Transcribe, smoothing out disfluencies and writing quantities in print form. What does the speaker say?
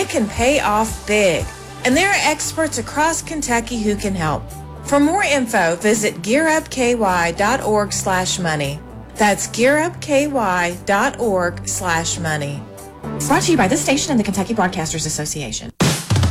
it can pay off big. And there are experts across Kentucky who can help. For more info, visit gearupky.org/money. That's gearupky.org/money. Brought to you by this station and the Kentucky Broadcasters Association.